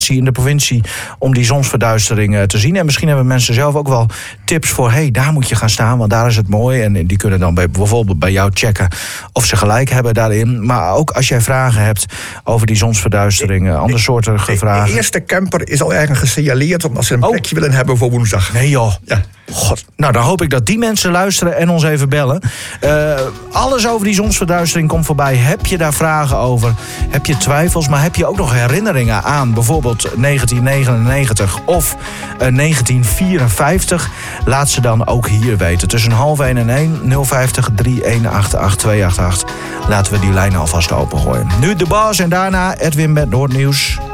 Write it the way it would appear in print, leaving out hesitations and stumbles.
in de provincie om die zonsverduistering te zien. En misschien hebben mensen zelf ook wel tips voor, daar moet je gaan staan, want daar is het mooi. En die kunnen dan bijvoorbeeld bij jou checken of ze gelijk hebben daarin. Maar ook als jij vragen hebt over die zonsverduistering, andere soorten vragen. De eerste camper is al ergens gesignaleerd omdat ze een plekje willen hebben voor woensdag. Nee joh. Ja. God. Nou, dan hoop ik dat die mensen luisteren en ons even bellen. Alles over die zonsverduistering komt voorbij. Heb je daar vragen over? Heb je twijfels? Maar heb je ook nog herinneringen aan bijvoorbeeld 1999 of 1954? Laat ze dan ook hier weten. Tussen 12:30 en 1 050 3188 288. Laten we die lijnen alvast opengooien. Nu de Bas en daarna Edwin met Noordnieuws.